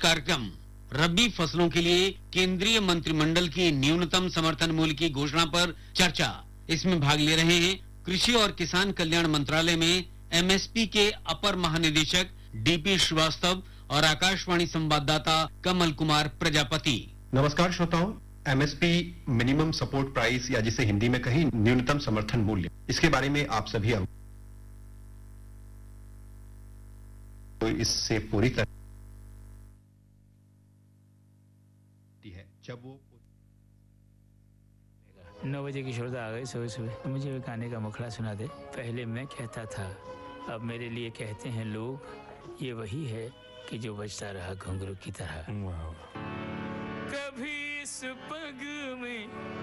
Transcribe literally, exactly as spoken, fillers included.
कार्यक्रम रबी फसलों के लिए केंद्रीय मंत्रिमंडल की न्यूनतम समर्थन मूल्य की घोषणा पर चर्चा। इसमें भाग ले रहे हैं कृषि और किसान कल्याण मंत्रालय में एमएसपी के अपर महानिदेशक डीपी श्रीवास्तव और आकाशवाणी संवाददाता कमल कुमार प्रजापति। नमस्कार श्रोताओं, एमएसपी मिनिमम सपोर्ट प्राइस या जिसे हिंदी में कहीं न्यूनतम समर्थन मूल्य, इसके बारे में आप सभी अव... तो इससे पूरी तरह है जब वो नौ बजे किशोरदा आ गए सुबह सुबह, मुझे भी गाने का मुखड़ा सुना दे। पहले मैं कहता था, अब मेरे लिए कहते हैं लोग, ये वही है कि जो बजता रहा घुंघरू की तरह। वाह। कभी इस पग में